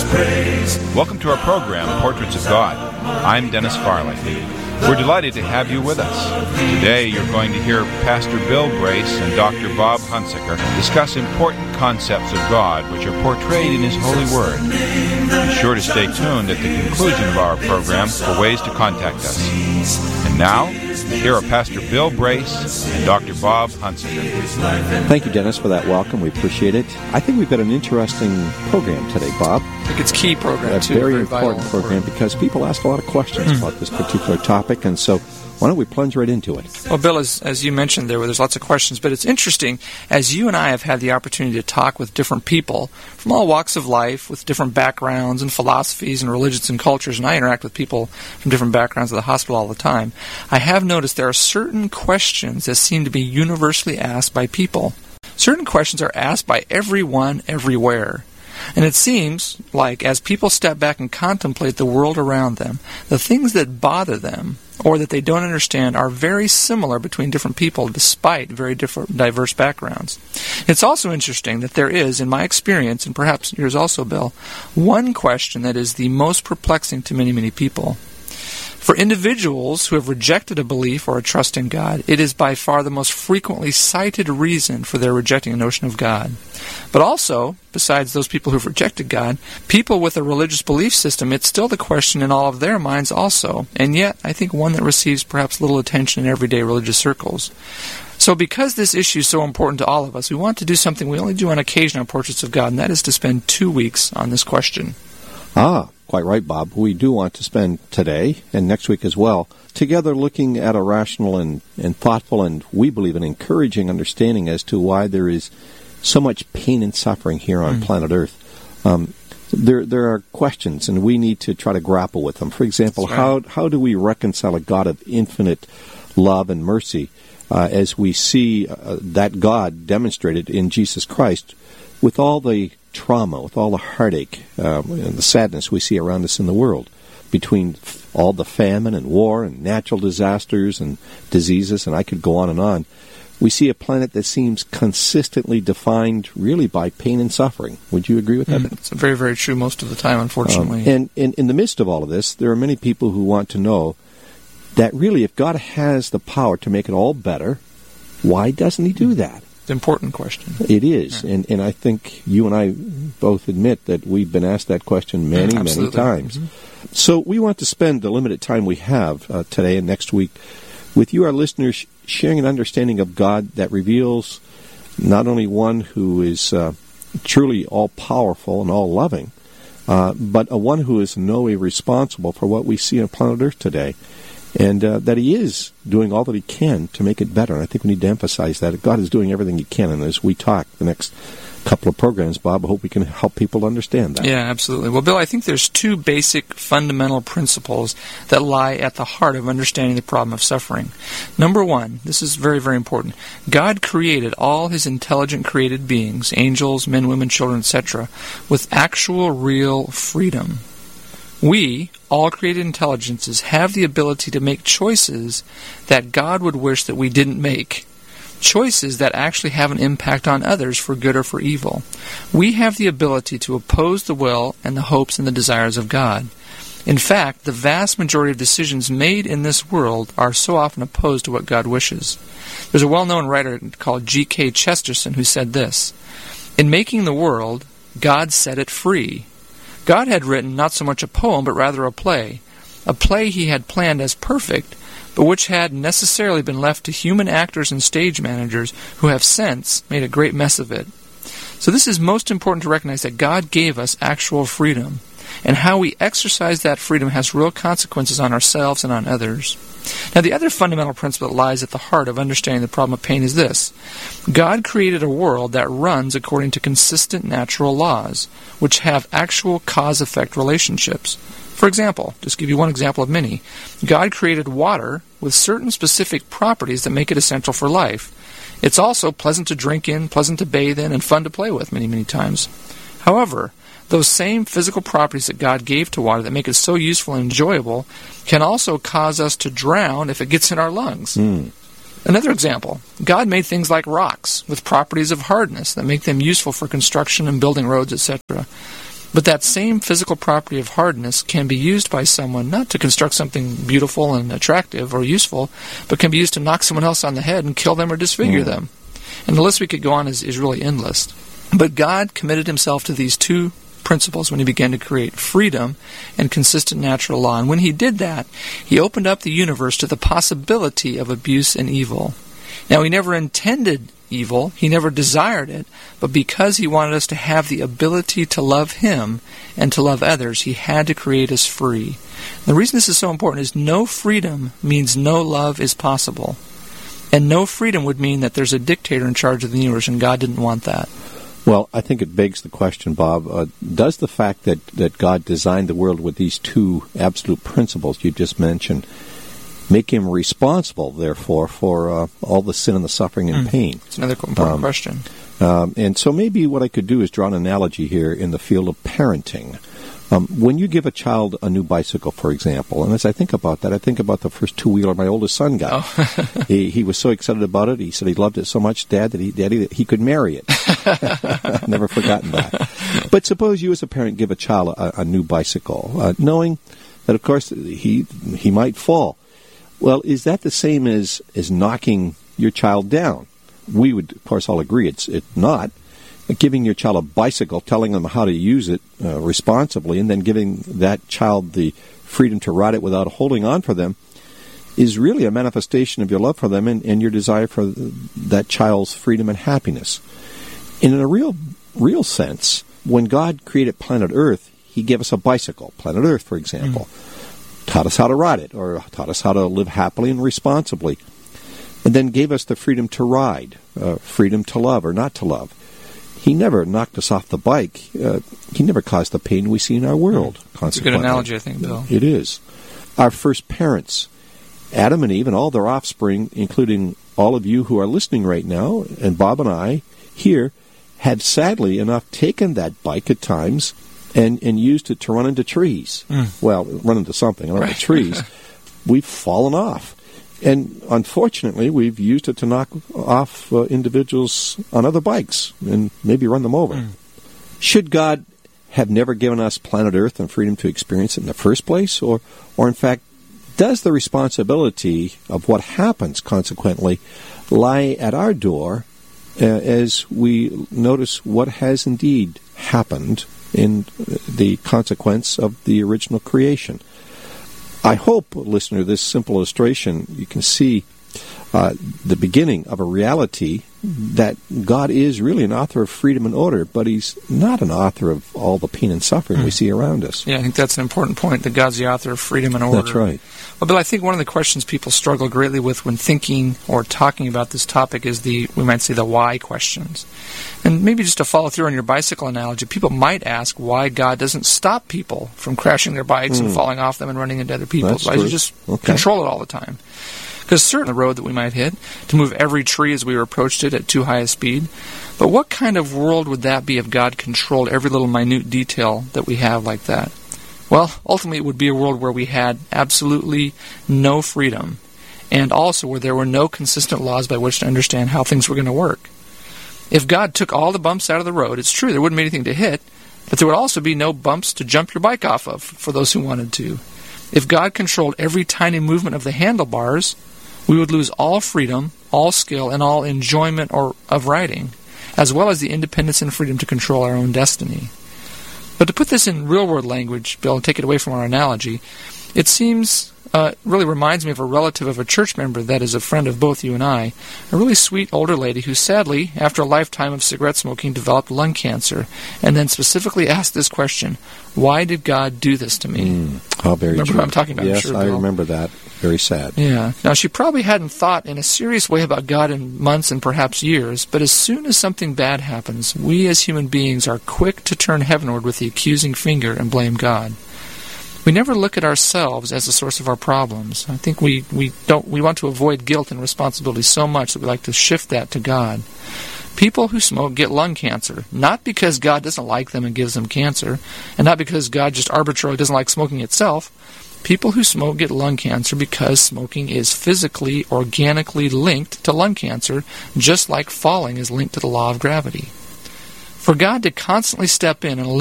Welcome to our program, Portraits of God. I'm Dennis Farley. We're delighted to have you with us. Today you're going to hear Pastor Bill Brace and Dr. Bob Hunsaker discuss important concepts of God which are portrayed in His holy Word. Be sure to stay tuned at the conclusion of our program for ways to contact us. And now, here are Pastor Bill Brace and Dr. Bob Hunsaker. Thank you, Dennis, for that welcome. We appreciate it. I think we've got an interesting program today, Bob. I think it's a key program, too. A very important program because people ask a lot of questions about this particular topic, and so why don't we plunge right into it? Well, Bill, as you mentioned there's lots of questions, but it's interesting, as you and I have had the opportunity to talk with different people from all walks of life, with different backgrounds and philosophies and religions and cultures, and I interact with people from different backgrounds at the hospital all the time, I have noticed there are certain questions that seem to be universally asked by people. Certain questions are asked by everyone, everywhere. And it seems like as people step back and contemplate the world around them, the things that bother them or that they don't understand are very similar between different people despite very different, diverse backgrounds. It's also interesting that there is, in my experience, and perhaps yours also, Bill, one question that is the most perplexing to many, many people. For individuals who have rejected a belief or a trust in God, it is by far the most frequently cited reason for their rejecting a notion of God. But also, besides those people who've rejected God, people with a religious belief system, it's still the question in all of their minds also, and yet I think one that receives perhaps little attention in everyday religious circles. So because this issue is so important to all of us, we want to do something we only do on occasion on Portraits of God, and that is to spend 2 weeks on this question. Quite right, Bob. We do want to spend today and next week as well together looking at a rational and thoughtful and, we believe, an encouraging understanding as to why there is so much pain and suffering here on planet Earth. There are questions, and we need to try to grapple with them. For example, right. How do we reconcile a God of infinite love and mercy as we see that God demonstrated in Jesus Christ with all the trauma, with all the heartache and the sadness we see around us in the world, between all the famine and war and natural disasters and diseases, and I could go on and on. We see a planet that seems consistently defined really by pain and suffering. Would you agree with that? It's very, very true most of the time, unfortunately. And in the midst of all of this, there are many people who want to know that really if God has the power to make it all better, why doesn't He do that? It's an important question. It is, yeah. And I think you and I both admit that we've been asked that question many times. So we want to spend the limited time we have today and next week with you, our listeners, sharing an understanding of God that reveals not only one who is truly all-powerful and all-loving, but a one who is in no way responsible for what we see on planet Earth today. And that He is doing all that He can to make it better. And I think we need to emphasize that. God is doing everything He can. And as we talk the next couple of programs, Bob, I hope we can help people understand that. Yeah, absolutely. Well, Bill, I think there's 2 basic fundamental principles that lie at the heart of understanding the problem of suffering. Number 1, this is very, very important. God created all His intelligent created beings, angels, men, women, children, etc., with actual, real freedom. We, all created intelligences, have the ability to make choices that God would wish that we didn't make. Choices that actually have an impact on others for good or for evil. We have the ability to oppose the will and the hopes and the desires of God. In fact, the vast majority of decisions made in this world are so often opposed to what God wishes. There's a well-known writer called G.K. Chesterton who said this: "In making the world, God set it free. God had written not so much a poem, but rather a play He had planned as perfect, but which had necessarily been left to human actors and stage managers who have since made a great mess of it." So this is most important to recognize, that God gave us actual freedom, and how we exercise that freedom has real consequences on ourselves and on others. Now, the other fundamental principle that lies at the heart of understanding the problem of pain is this: God created a world that runs according to consistent natural laws, which have actual cause-effect relationships. For example, just give you one example of many, God created water with certain specific properties that make it essential for life. It's also pleasant to drink in, pleasant to bathe in, and fun to play with many, many times. However, those same physical properties that God gave to water that make it so useful and enjoyable can also cause us to drown if it gets in our lungs. Another example, God made things like rocks with properties of hardness that make them useful for construction and building roads, etc. But that same physical property of hardness can be used by someone not to construct something beautiful and attractive or useful, but can be used to knock someone else on the head and kill them or disfigure them. And the list we could go on is really endless. But God committed himself to these two principles when he began to create freedom and consistent natural law. And when he did that, he opened up the universe to the possibility of abuse and evil. Now, he never intended evil, he never desired it, but because he wanted us to have the ability to love him and to love others, he had to create us free. The reason this is so important is no freedom means no love is possible. And no freedom would mean that there's a dictator in charge of the universe, and God didn't want that. Well, I think it begs the question, Bob, does the fact that God designed the world with these two absolute principles you just mentioned make him responsible, therefore, for all the sin and the suffering and pain? It's another important question. And so maybe what I could do is draw an analogy here in the field of parenting. When you give a child a new bicycle, for example, and as I think about that, I think about the first two-wheeler my oldest son got. Oh. He was so excited about it. He said he loved it so much, Daddy, that he could marry it. I've never forgotten that. But suppose you as a parent give a child a new bicycle, knowing that, of course, he might fall. Well, is that the same as knocking your child down? We would, of course, all agree it's not. Giving your child a bicycle, telling them how to use it responsibly, and then giving that child the freedom to ride it without holding on for them is really a manifestation of your love for them and your desire for that child's freedom and happiness. And in a real sense, when God created planet Earth, he gave us a bicycle, planet Earth, for example, taught us how to ride it, or taught us how to live happily and responsibly, and then gave us the freedom to ride, freedom to love or not to love. He never knocked us off the bike. He never caused the pain we see in our world. It's a good analogy, I think, Bill. It is. Our first parents, Adam and Eve, and all their offspring, including all of you who are listening right now, and Bob and I here, had sadly enough taken that bike at times and used it to run into trees. Well, run into something, not into trees. We've fallen off. And unfortunately, we've used it to knock off individuals on other bikes and maybe run them over. Should God have never given us planet Earth and freedom to experience it in the first place? Or in fact, does the responsibility of what happens, consequently, lie at our door as we notice what has indeed happened in the consequence of the original creation? I hope, listener, this simple illustration, you can see the beginning of a reality that God is really an author of freedom and order, but he's not an author of all the pain and suffering we see around us. Yeah, I think that's an important point, that God's the author of freedom and order. That's right. Well, Bill, I think one of the questions people struggle greatly with when thinking or talking about this topic is we might say, the why questions. And maybe just to follow through on your bicycle analogy, people might ask why God doesn't stop people from crashing their bikes and falling off them and running into other people. Why does he just control it all the time? Because certainly the road that we might hit, to move every tree as we approached it at too high a speed. But what kind of world would that be if God controlled every little minute detail that we have like that? Well, ultimately it would be a world where we had absolutely no freedom, and also where there were no consistent laws by which to understand how things were going to work. If God took all the bumps out of the road, it's true, there wouldn't be anything to hit, but there would also be no bumps to jump your bike off of for those who wanted to. If God controlled every tiny movement of the handlebars, we would lose all freedom, all skill, and all enjoyment of riding, as well as the independence and freedom to control our own destiny. But to put this in real-world language, Bill, and take it away from our analogy, it seems, really reminds me of a relative of a church member that is a friend of both you and I, a really sweet older lady who sadly, after a lifetime of cigarette smoking, developed lung cancer, and then specifically asked this question, why did God do this to me? Oh, very remember true. what I'm talking about? Yes, sure, I Bill. remember that. Very sad. Yeah. Now, she probably hadn't thought in a serious way about God in months and perhaps years, but as soon as something bad happens, we as human beings are quick to turn heavenward with the accusing finger and blame God. We never look at ourselves as the source of our problems. I think we want to avoid guilt and responsibility so much that we like to shift that to God. People who smoke get lung cancer, not because God doesn't like them and gives them cancer, and not because God just arbitrarily doesn't like smoking itself. People who smoke get lung cancer because smoking is physically, organically linked to lung cancer, just like falling is linked to the law of gravity. For God to constantly step in and